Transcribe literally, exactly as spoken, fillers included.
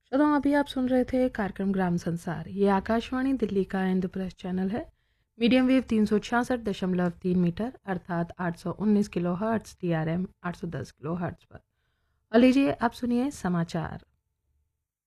श्रोताओं, अभी आप सुन रहे थे कार्यक्रम ग्राम संसार। ये आकाशवाणी दिल्ली का इंद्रप्रस्थ चैनल है। मीडियम वेव तीन सौ छियासठ दशमलव तीन मीटर अर्थात आठ सौ उन्नीस kilo hertz, T R M आठ सौ दस किलो हर्ट्स पर। और लीजिए आप सुनिए समाचार।